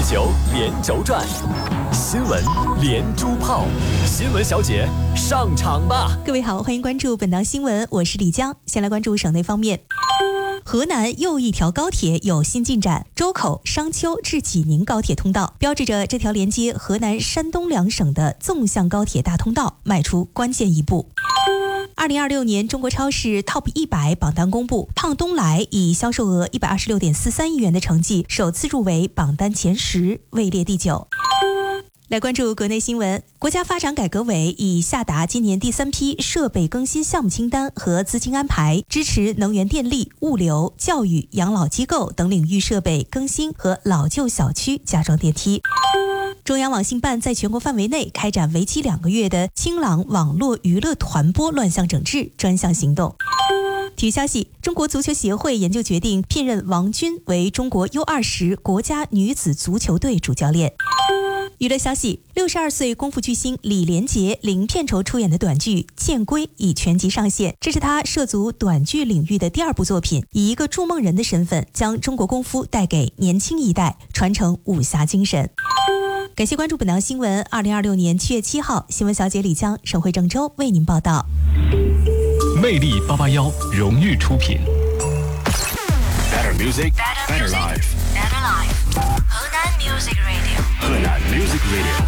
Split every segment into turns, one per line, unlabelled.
球连轴转，新闻连珠炮，新闻小姐上场吧！
各位好，欢迎关注本档新闻，我是李江。先来关注省内方面。河南又一条高铁有新进展，周口、商丘至济宁高铁通道，标志着这条连接河南、山东两省的纵向高铁大通道迈出关键一步。2026年中国超市 TOP 100榜单公布，胖东来以销售额126.43亿元的成绩首次入围榜单前10，位列第9。来关注国内新闻，国家发展改革委已下达今年第3批设备更新项目清单和资金安排，支持能源电力、物流、教育、养老机构等领域设备更新和老旧小区加装电梯。中央网信办在全国范围内开展为期2个月的清朗网络娱乐团播乱象整治专项行动。体育消息，中国足球协会研究决定聘任王军为中国 U20 国家女子足球队主教练。娱乐消息，62岁功夫巨星李连杰零片酬出演的短剧《剑龟》已全集上线，这是他涉足短剧领域的第2部作品，以一个筑梦人的身份，将中国功夫带给年轻一代，传承武侠精神。感谢关注本档新闻。2026年7月7号，新闻小姐李江，省会郑州为您报道。
魅力881荣誉出品。Better music, better life.
Better life. 河南 Music Radio.
河南 Music Radio。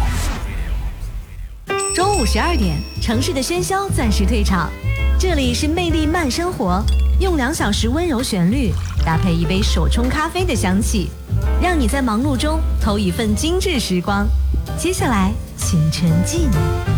中午12点，城市的喧嚣暂时退场，这里是魅力慢生活，用2小时温柔旋律搭配一杯手冲咖啡的香气，让你在忙碌中偷一份精致时光。接下来，请沉浸。